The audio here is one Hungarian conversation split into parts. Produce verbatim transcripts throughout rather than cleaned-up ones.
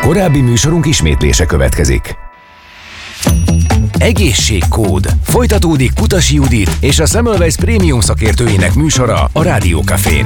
Korábbi műsorunk ismétlése következik. Egészségkód. Folytatódik Kutasi Judit és a Semmelweis Prémium szakértőinek műsora a Rádió Cafén.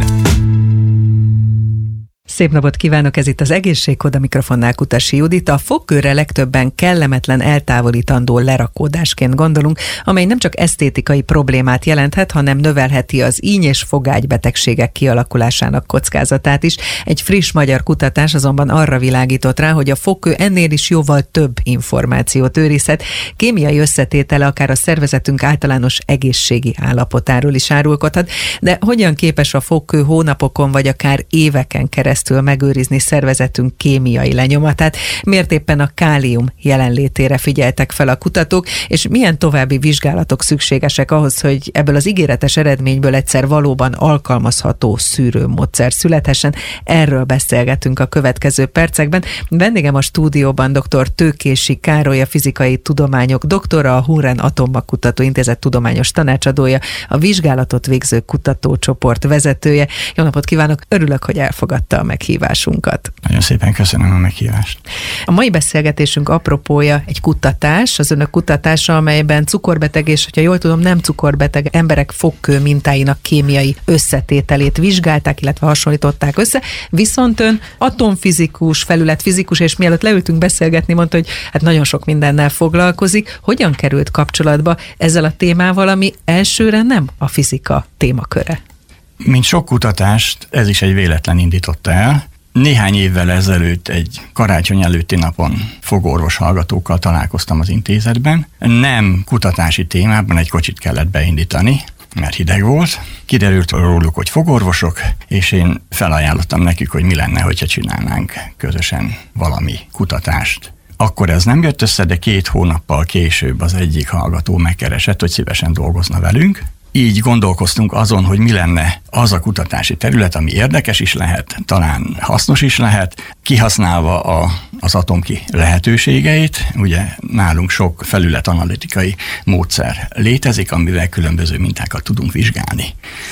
Szép napot kívánok, ez itt az Egészségkód, a mikrofonnál Kutasi Judit. A fogkőre legtöbben kellemetlen eltávolítandó lerakódásként gondolunk, amely nem csak esztétikai problémát jelenthet, hanem növelheti az íny- és fogágybetegségek kialakulásának kockázatát is. Egy friss magyar kutatás azonban arra világított rá, hogy a fogkő ennél is jóval több információt őrizhet. Kémiai összetétele akár a szervezetünk általános egészségi állapotáról is árulkodhat, de hogyan képes a fogkő hónapokon vagy akár éveken keresztül megőrizni szervezetünk kémiai lenyomatát, miért éppen a kálium jelenlétére figyeltek fel a kutatók, és milyen további vizsgálatok szükségesek ahhoz, hogy ebből az ígéretes eredményből egyszer valóban alkalmazható szűrőmódszer születhessen. Erről beszélgetünk a következő percekben. Vendégem a stúdióban dr. Tőkési Károly, a fizikai tudományok doktora, a Huren Atommag-kutató Intézet tudományos tanácsadója, a vizsgálatot végző kutatócsoport vezetője. Jó napot kívánok, örülök, hogy elfogadta a meghívásunkat. Nagyon szépen köszönöm a meghívást. A mai beszélgetésünk apropója egy kutatás, az önök kutatása, amelyben cukorbeteg és, hogyha jól tudom, nem cukorbeteg emberek fogkő mintáinak kémiai összetételét vizsgálták, illetve hasonlították össze, viszont ön atomfizikus, felületfizikus, és mielőtt leültünk beszélgetni, mondta, hogy hát nagyon sok mindennel foglalkozik. Hogyan került kapcsolatba ezzel a témával, ami elsőre nem a fizika témaköre? Mint sok kutatást, ez is egy véletlen indította el. Néhány évvel ezelőtt egy karácsony előtti napon fogorvos hallgatókkal találkoztam az intézetben. Nem kutatási témában, egy kocsit kellett beindítani, mert hideg volt. Kiderült róluk, hogy fogorvosok, és én felajánlottam nekik, hogy mi lenne, hogyha csinálnánk közösen valami kutatást. Akkor ez nem jött össze, de két hónappal később az egyik hallgató megkeresett, hogy szívesen dolgozna velünk. Így gondolkoztunk azon, hogy mi lenne az a kutatási terület, ami érdekes is lehet, talán hasznos is lehet, kihasználva a, az atomki lehetőségeit. Ugye nálunk sok felületanalitikai módszer létezik, amivel különböző mintákat tudunk vizsgálni.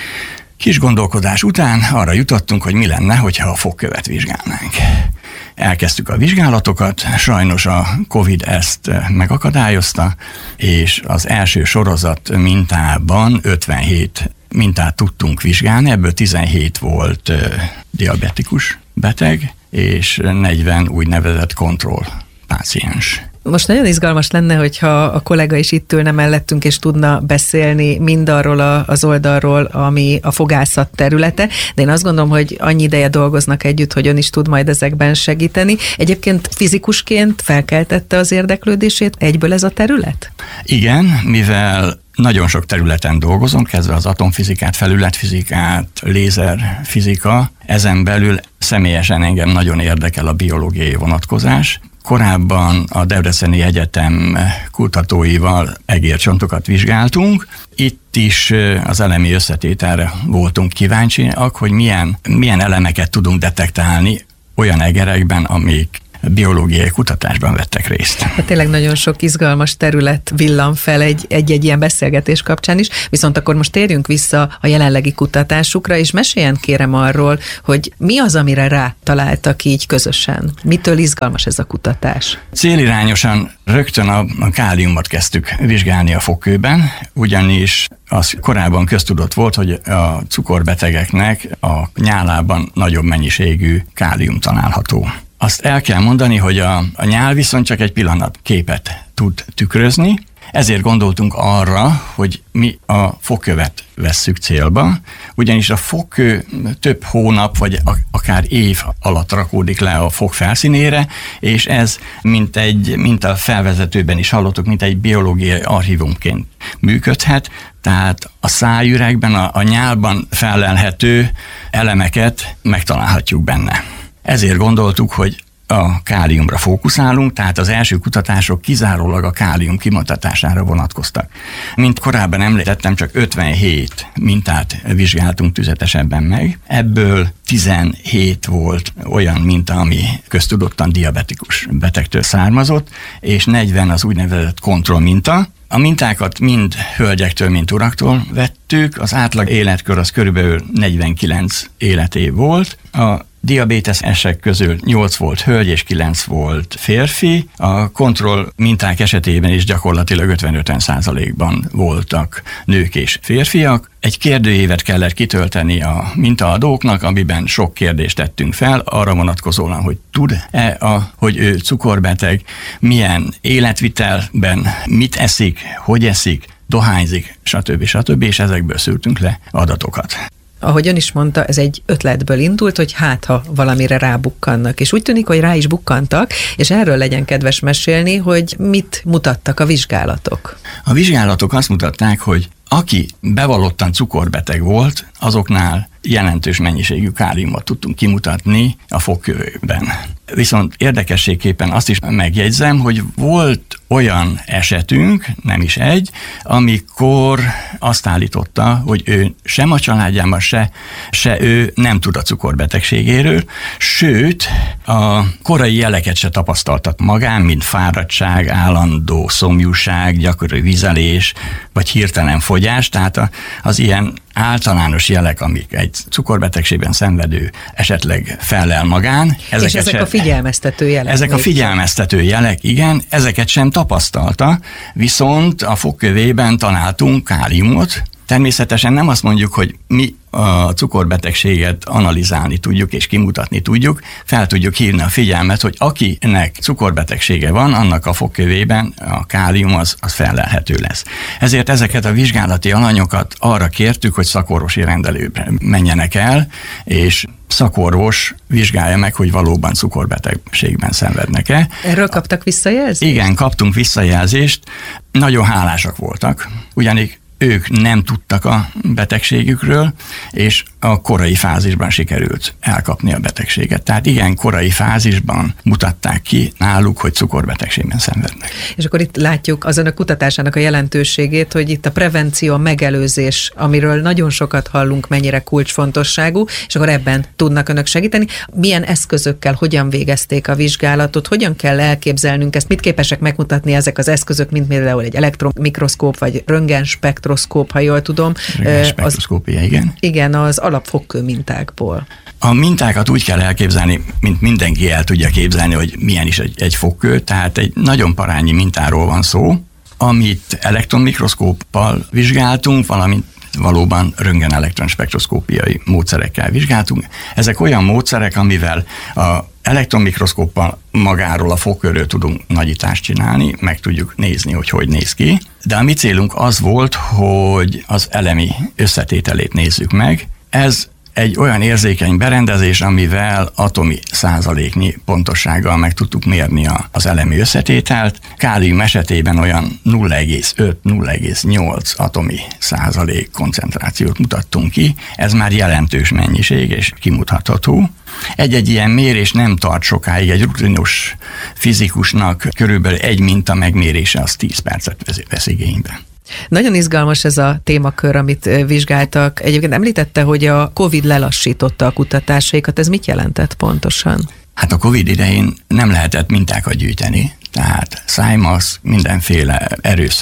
Kis gondolkodás után arra jutottunk, hogy mi lenne, hogyha a fogkövet vizsgálnánk. Elkezdtük a vizsgálatokat, sajnos a Covid ezt megakadályozta, és az első sorozat mintában ötvenhét mintát tudtunk vizsgálni, ebből tizenhét volt uh, diabetikus beteg, és negyven úgynevezett kontrollpáciens. Most nagyon izgalmas lenne, hogyha a kollega is itt ülne mellettünk, és tudna beszélni mindarról a, az oldalról, ami a fogászat területe, de én azt gondolom, hogy annyi ideje dolgoznak együtt, hogy ön is tud majd ezekben segíteni. Egyébként fizikusként felkeltette az érdeklődését egyből ez a terület? Igen, mivel nagyon sok területen dolgozom, kezdve az atomfizikát, felületfizikát, lézerfizika, ezen belül személyesen engem nagyon érdekel a biológiai vonatkozás. Korábban a Debreceni Egyetem kutatóival egércsontokat vizsgáltunk. Itt is az elemi összetételre voltunk kíváncsiak, hogy milyen, milyen elemeket tudunk detektálni olyan egerekben, amik biológiai kutatásban vettek részt. Hát tényleg nagyon sok izgalmas terület villan fel egy, egy-egy ilyen beszélgetés kapcsán is, viszont akkor most térjünk vissza a jelenlegi kutatásukra, és meséljen kérem arról, hogy mi az, amire rá találtak így közösen. Mitől izgalmas ez a kutatás? Célirányosan rögtön a, a káliumot kezdtük vizsgálni a fogkőben, ugyanis az korábban köztudott volt, hogy a cukorbetegeknek a nyálában nagyobb mennyiségű kálium található. Azt el kell mondani, hogy a, a nyál viszont csak egy pillanatképet tud tükrözni, ezért gondoltunk arra, hogy mi a fogkövet vesszük célba, ugyanis a fogkő több hónap, vagy akár év alatt rakódik le a fog felszínére, és ez, mint, egy, mint a felvezetőben is hallottuk, mint egy biológiai archívumként működhet, tehát a szájüregben, a, a nyálban fellelhető elemeket megtalálhatjuk benne. Ezért gondoltuk, hogy a káliumra fókuszálunk, tehát az első kutatások kizárólag a kálium kimutatására vonatkoztak. Mint korábban említettem, csak ötvenhét mintát vizsgáltunk tüzetesebben meg, ebből tizenhét volt olyan minta, ami köztudottan diabetikus betegtől származott, és negyven az úgynevezett kontrollminta. A mintákat mind hölgyektől, mind uraktól vettük, az átlag életkor az körülbelül negyvenkilenc életév volt. A diabétesek közül nyolc volt hölgy és kilenc volt férfi. A kontroll minták esetében is gyakorlatilag ötven-ötven százalékban voltak nők és férfiak. Egy kérdőívet kellett kitölteni a mintaadóknak, amiben sok kérdést tettünk fel, arra vonatkozóan, hogy tud-e, a, hogy ő cukorbeteg, milyen életvitelben mit eszik, hogy eszik, dohányzik, stb. stb. És ezekből szűrtünk le adatokat. Ahogy ön is mondta, ez egy ötletből indult, hogy hát, ha valamire rábukkannak. És úgy tűnik, hogy rá is bukkantak, és erről legyen kedves mesélni, hogy mit mutattak a vizsgálatok. A vizsgálatok azt mutatták, hogy aki bevallottan cukorbeteg volt, azoknál jelentős mennyiségű káliumot tudtunk kimutatni a fogkövében. Viszont érdekességképpen azt is megjegyzem, hogy volt olyan esetünk, nem is egy, amikor azt állította, hogy ő sem a családjában, se, se ő nem tud a cukorbetegségéről, sőt, a korai jeleket se tapasztaltat magán, mint fáradtság, állandó szomjúság, gyakori vizelés, vagy hirtelen fogyás, tehát az ilyen általános jelek, amik egy cukorbetegségben szenvedő esetleg fellel magán. És ezek se, a figyelmeztető jelek. Ezek a figyelmeztető jelek, igen, ezeket sem tapasztalta, viszont a fogkövében találtunk káliumot. Természetesen nem azt mondjuk, hogy mi a cukorbetegséget analizálni tudjuk és kimutatni tudjuk, fel tudjuk hívni a figyelmet, hogy akinek cukorbetegsége van, annak a fogkövében a kálium az, az fellelhető lesz. Ezért ezeket a vizsgálati alanyokat arra kértük, hogy szakorvosi rendelőbe menjenek el, és szakorvos vizsgálja meg, hogy valóban cukorbetegségben szenvednek-e. Erről kaptak visszajelzést? Igen, kaptunk visszajelzést. Nagyon hálásak voltak, ugyanis ők nem tudtak a betegségükről, és a korai fázisban sikerült elkapni a betegséget. Tehát igen, korai fázisban mutatták ki náluk, hogy cukorbetegségben szenvednek. És akkor itt látjuk az önök kutatásának a jelentőségét, hogy itt a prevenció, a megelőzés, amiről nagyon sokat hallunk, mennyire kulcsfontosságú, és akkor ebben tudnak önök segíteni. Milyen eszközökkel, hogyan végezték a vizsgálatot, hogyan kell elképzelnünk ezt, mit képesek megmutatni ezek az eszközök, mint például egy elektronmikroszkóp, vagy röntgenspektroszkóp, ha jól tudom. Röntgenspektroszkópia, igen. Igen, az alapfogkő mintákból. A mintákat úgy kell elképzelni, mint mindenki el tudja képzelni, hogy milyen is egy, egy fogkő, tehát egy nagyon parányi mintáról van szó, amit elektronmikroszkóppal vizsgáltunk, valamint valóban röntgenelektronspektroszkópiai módszerekkel vizsgáltunk. Ezek olyan módszerek, amivel a elektronmikroszkóppal magáról a fogkőről tudunk nagyítást csinálni, meg tudjuk nézni, hogy hogy néz ki. De a mi célunk az volt, hogy az elemi összetételét nézzük meg. Ez egy olyan érzékeny berendezés, amivel atomi százaléknyi pontossággal meg tudtuk mérni az elemi összetételt. Kálium esetében olyan nulla egész öt nulla egész nyolc atomi százalék koncentrációt mutattunk ki. Ez már jelentős mennyiség és kimutatható. Egy-egy ilyen mérés nem tart sokáig, egy rutinos fizikusnak körülbelül egy minta megmérése az tíz percet vesz igénybe. Nagyon izgalmas ez a témakör, amit vizsgáltak. Egyébként említette, hogy a Covid lelassította a kutatásaikat. Ez mit jelentett pontosan? Hát a Covid idején nem lehetett mintákat gyűjteni, tehát szájmasz, mindenféle erőszak